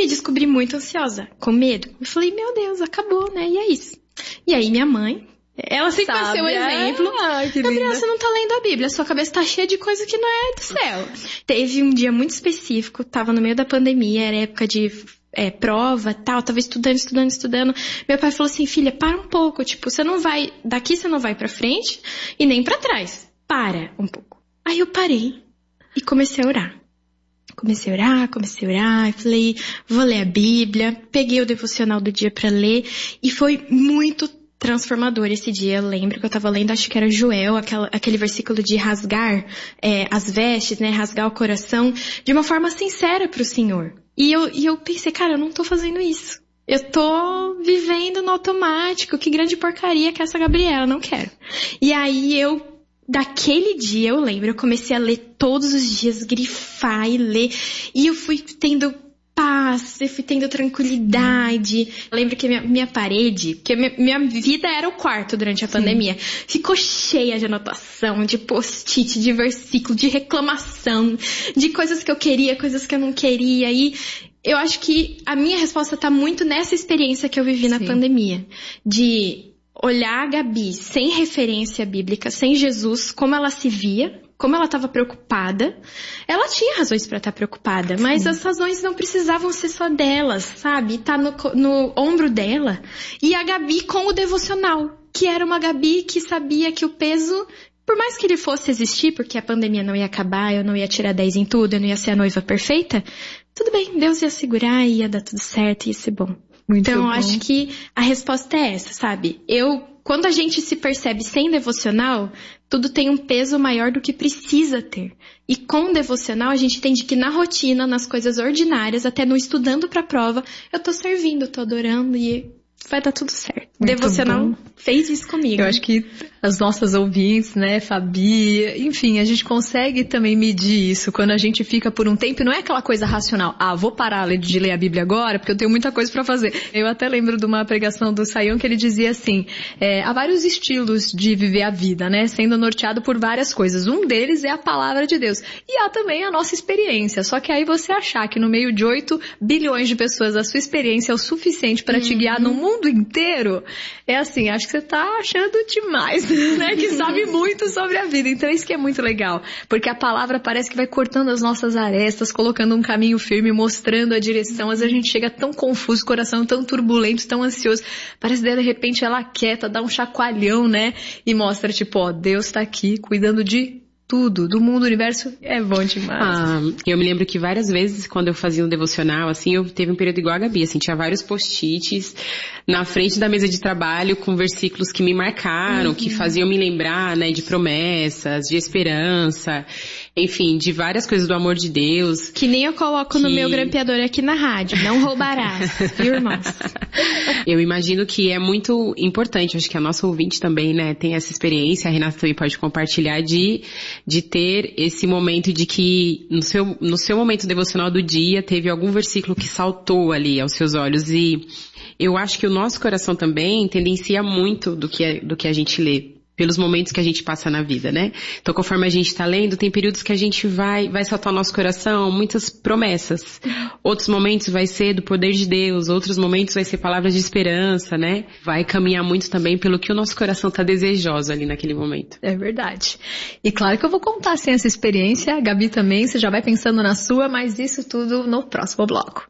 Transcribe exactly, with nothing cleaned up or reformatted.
descobri muito ansiosa, com medo. Eu falei, meu Deus, acabou, né? E é isso. E aí minha mãe, ela sempre vai ser um exemplo. Ah, que Gabriela, você não tá lendo a Bíblia, sua cabeça tá cheia de coisa que não é do céu. Teve um dia muito específico, tava no meio da pandemia, era época de é, prova, tal, tava estudando, estudando, estudando. Meu pai falou assim, filha, para um pouco, tipo, você não vai, daqui você não vai pra frente e nem pra trás. Para um pouco. Aí eu parei e comecei a orar. Comecei a orar, comecei a orar, falei, vou ler a Bíblia, peguei o devocional do dia pra ler e foi muito transformador esse dia. Eu lembro que eu tava lendo, acho que era Joel, aquela, aquele versículo de rasgar é, as vestes, né, rasgar o coração, de uma forma sincera pro Senhor. E eu, e eu pensei, cara, eu não tô fazendo isso. Eu tô vivendo no automático, que grande porcaria que é essa Gabriela, não quero. E aí eu... Daquele dia, eu lembro, eu comecei a ler todos os dias, grifar e ler. E eu fui tendo paz, eu fui tendo tranquilidade. Eu lembro que minha, minha parede, porque minha, minha vida era o quarto durante a Sim. pandemia, ficou cheia de anotação, de post-it, de versículo, de reclamação, de coisas que eu queria, coisas que eu não queria. E eu acho que a minha resposta tá muito nessa experiência que eu vivi Sim. na pandemia. De... olhar a Gabi sem referência bíblica, sem Jesus, como ela se via, como ela estava preocupada. Ela tinha razões para estar preocupada, mas Sim. as razões não precisavam ser só delas, sabe? Tá no, no ombro dela. E a Gabi com o devocional, que era uma Gabi que sabia que o peso, por mais que ele fosse existir, porque a pandemia não ia acabar, eu não ia tirar dez em tudo, eu não ia ser a noiva perfeita, tudo bem, Deus ia segurar, ia dar tudo certo, ia ser bom. Muito então, bom. Acho que a resposta é essa, sabe? Eu, quando a gente se percebe sem devocional, tudo tem um peso maior do que precisa ter. E com devocional, a gente entende que na rotina, nas coisas ordinárias, até no estudando pra prova, eu tô servindo, tô adorando e vai dar tudo certo. Muito devocional bom. Fez isso comigo. Eu acho que as nossas ouvintes, né, Fabi, enfim, a gente consegue também medir isso quando a gente fica por um tempo, e não é aquela coisa racional, ah, vou parar de ler a Bíblia agora porque eu tenho muita coisa pra fazer. Eu até lembro de uma pregação do Sayão que ele dizia assim, é, há vários estilos de viver a vida, né, sendo norteado por várias coisas. Um deles é a palavra de Deus. E há também a nossa experiência, só que aí você achar que no meio de oito bilhões de pessoas a sua experiência é o suficiente para uhum. te guiar no mundo inteiro, é assim, acho que você tá achando demais, né, que sabe muito sobre a vida. Então isso que é muito legal, porque a palavra parece que vai cortando as nossas arestas, colocando um caminho firme, mostrando a direção. Às vezes a gente chega tão confuso, coração tão turbulento, tão ansioso, parece que de repente ela quieta, dá um chacoalhão, né, e mostra tipo, ó, Deus tá aqui cuidando de tudo, do mundo, do universo, é bom demais. Ah, eu me lembro que várias vezes, quando eu fazia um devocional, assim, eu teve um período igual a Gabi, assim, tinha vários post-its na frente da mesa de trabalho com versículos que me marcaram, uhum. que faziam me lembrar, né, de promessas, de esperança, enfim, de várias coisas do amor de Deus. Que nem eu coloco que... no meu grampeador aqui na rádio, não roubarás, viu, irmãos? Eu imagino que é muito importante, acho que a nossa ouvinte também, né, tem essa experiência, a Renata também pode compartilhar de de ter esse momento de que no seu, no seu momento devocional do dia teve algum versículo que saltou ali aos seus olhos, e eu acho que o nosso coração também tendencia muito do que, do que a gente lê, pelos momentos que a gente passa na vida, né? Então, conforme a gente tá lendo, tem períodos que a gente vai, vai saltar ao nosso coração muitas promessas. Outros momentos vai ser do poder de Deus, outros momentos vai ser palavras de esperança, né? Vai caminhar muito também pelo que o nosso coração tá desejoso ali naquele momento. É verdade. E claro que eu vou contar, assim, essa experiência, a Gabi também, você já vai pensando na sua, mas isso tudo no próximo bloco.